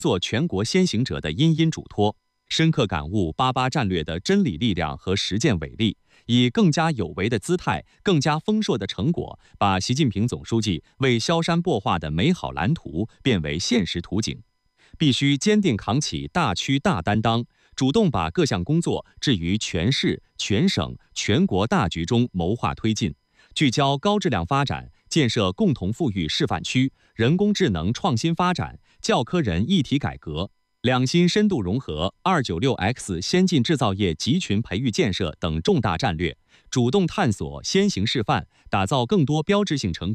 做全国先行者的殷殷嘱托，深刻感悟88战略的真理力量和实践伟力，以更加有为的姿态、更加丰硕的成果，把习近平总书记为萧山擘画的美好蓝图变为现实图景。必须坚定扛起大区大担当，主动把各项工作置于全市、全省、全国大局中谋划推进，聚焦高质量发展，建设共同富裕示范区，人工智能创新发展，教科人一体改革，两新深度融合、296X 先进制造业集群培育建设等重大战略，主动探索先行示范，打造更多标志性成果。